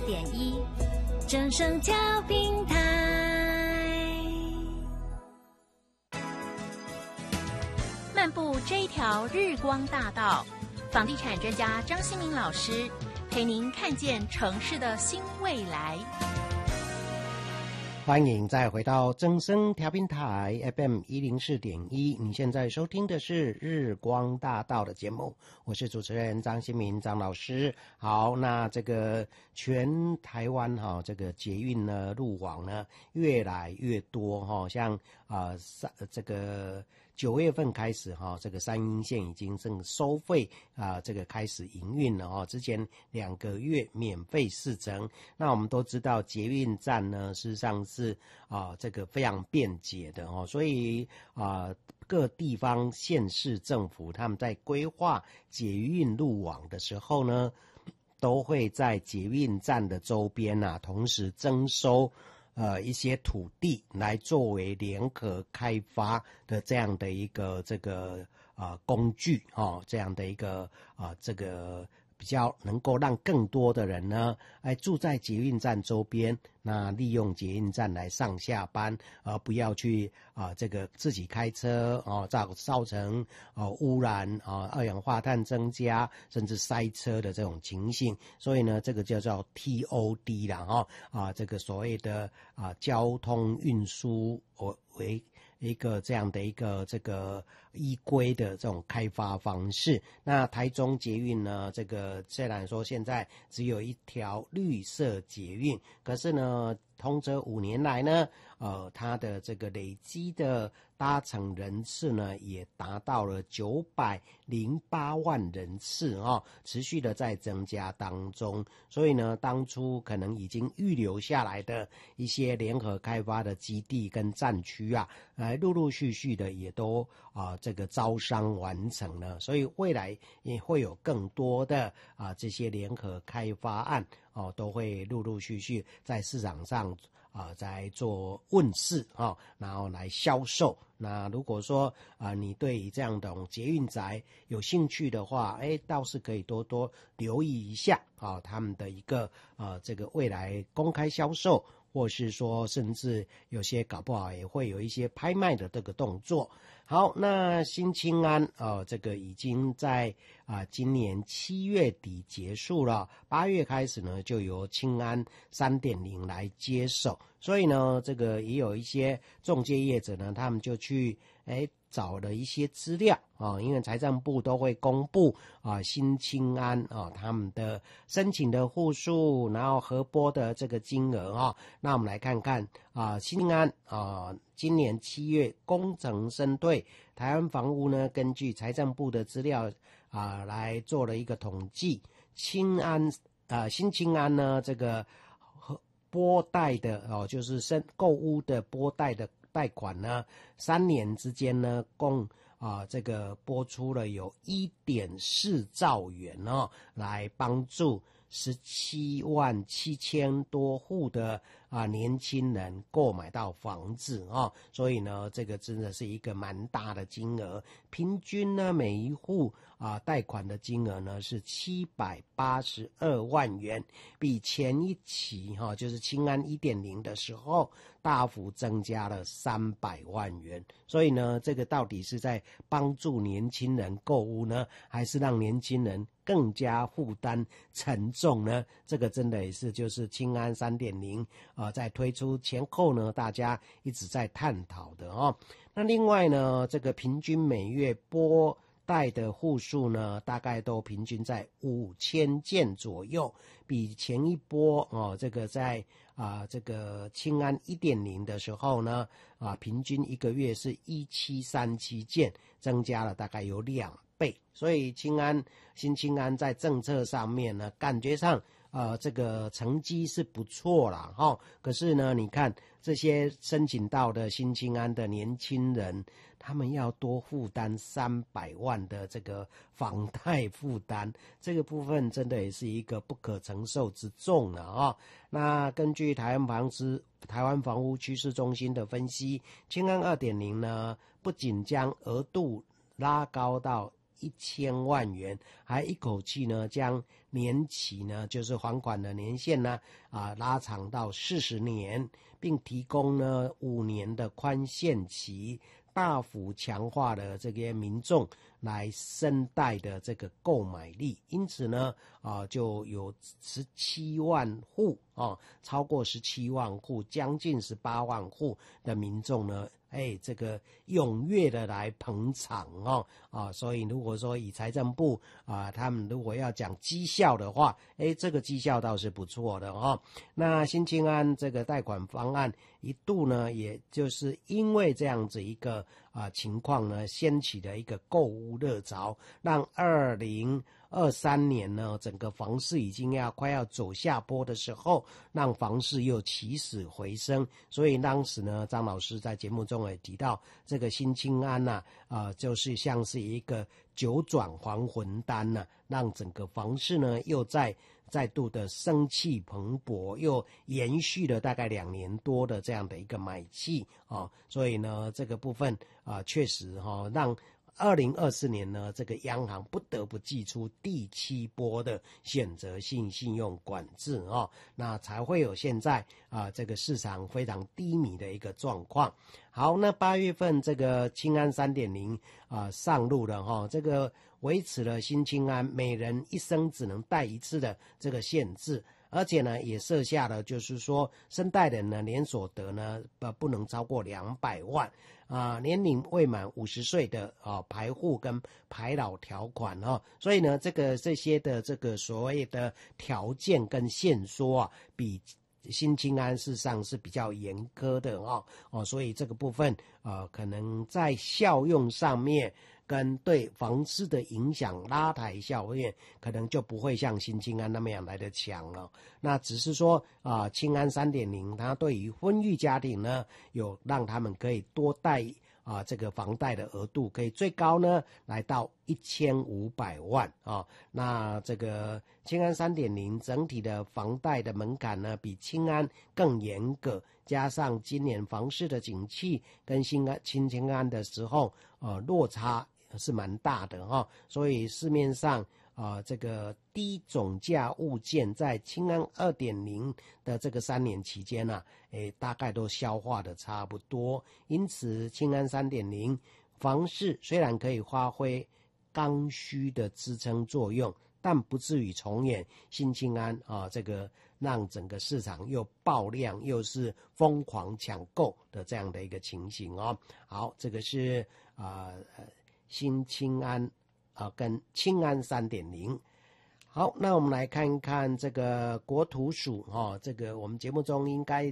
104.1正声调频台。漫步这一条日光大道，房地产专家张新民老师陪您看见城市的新未来。 欢迎再回到正声调频台 FM 104.1，你现在收听的是日光大道的节目，我是主持人张新民张老师。好，那这个全台湾这个捷运呢路网呢越来越多像这个9月份开始这个三鶯线已经正收费这个开始营运了之前2个月免费试乘。那我们都知道捷运站呢事实上是这个非常便捷的所以各地方县市政府他们在规划捷运路网的时候呢，都会在捷运站的周边同时征收一些土地来作为联合开发的这样的一个这个工具这样的一个这个比较能够让更多的人呢住在捷运站周边，那利用捷运站来上下班，不要去这个自己开车造成污染二氧化碳增加甚至塞车的这种情形。所以呢这个叫做 TOD 啦这个所谓的交通运输为一个这样的一个这个依规的这种开发方式。那台中捷运呢，这个虽然说现在只有一条绿色捷运，可是呢通车5年来呢它的这个累积的搭乘人次呢也达到了908万人次持续的在增加当中。所以呢当初可能已经预留下来的一些联合开发的基地跟站区陆陆续续的也都这个招商完成了。所以未来也会有更多的这些联合开发案都会陆陆续续在市场上在做问世然后来销售。那如果说你对于这样的捷运宅有兴趣的话倒是可以多多留意一下他们的一个这个未来公开销售，或是说甚至有些搞不好也会有一些拍卖的这个动作。好，那新青安这个已经在今年7月底结束了，8月开始呢就由青安 3.0 来接手。所以呢这个也有一些仲介业者呢，他们就去找了一些资料因为财政部都会公布新青安他们的申请的户数，然后核拨的这个金额那我们来看看新青安今年7月工程生对台湾房屋呢，根据财政部的资料来做了一个统计。新青安呢这个拨贷的就是购屋的拨贷的贷款呢，3年之间呢共这个拨出了有 1.4 兆元来帮助17万7千多户的年轻人购买到房子所以呢这个真的是一个蛮大的金额。平均呢每一户贷款的金额呢是782万元，比前一期就是青安 1.0 的时候大幅增加了300万元。所以呢这个到底是在帮助年轻人购屋呢，还是让年轻人更加负担沉重呢？这个真的也是就是青安 3.0 在推出前后呢大家一直在探讨的那另外呢这个平均每月拨贷的户数呢大概都平均在5000件左右，比前一波这个在这个青安 1.0 的时候呢平均一个月是1737件，增加了大概有2倍。所以新青安在政策上面呢感觉上这个成绩是不错啦可是呢你看这些申请到的新青安的年轻人，他们要多负担300万的这个房贷负担，这个部分真的也是一个不可承受之重了那根据台湾房屋趋势中心的分析，青安 2.0 呢不仅将额度拉高到 1000万元，还一口气呢将年期呢，就是还款的年限呢拉长到40年，并提供呢5年的宽限期，大幅强化了这些民众来申贷的这个购买力。因此呢就有17万户超过17万户，将近18万户的民众呢这个踊跃的来捧场所以如果说以财政部他们如果要讲绩效的话，这个绩效倒是不错的那新青安这个贷款方案一度呢，也就是因为这样子一个情况呢，掀起了一个购物热潮，让2023年呢，整个房市已经快要走下坡的时候，让房市又起死回生。所以当时呢，张老师在节目中也提到，这个新青安就是像是一个九转还魂丹让整个房市呢又再度的生气蓬勃，又延续了大概2年多的这样的一个买气所以呢，这个部分确实让2024年呢，这个央行不得不祭出第7波的选择性信用管制那才会有现在这个市场非常低迷的一个状况。好，那8月份这个青安 3.0 上路了这个维持了新青安每人一生只能贷一次的这个限制，而且呢也设下了就是说申贷人呢年所得呢不能超过200万年龄未满50岁的排户跟排老条款所以呢这些的这个所谓的条件跟限缩比新青安事实上是比较严苛的所以这个部分可能在效用上面跟对房市的影响拉抬效应可能就不会像新青安那么样来的强了。那只是说青安 3.0 它对于婚育家庭呢有让他们可以多贷这个房贷的额度可以最高呢来到1500万那这个青安 3.0 整体的房贷的门槛呢比青安更严格，加上今年房市的景气跟新青安的时候落差是蛮大的所以市面上这个低总价物件在青安 2.0 的这个3年期间大概都消化的差不多。因此青安 3.0 房市虽然可以发挥刚需的支撑作用，但不至于重演新青安这个让整个市场又爆量又是疯狂抢购的这样的一个情形好，这个是新青安跟青安 3.0。 好，那我们来看一看这个国土署这个我们节目中应该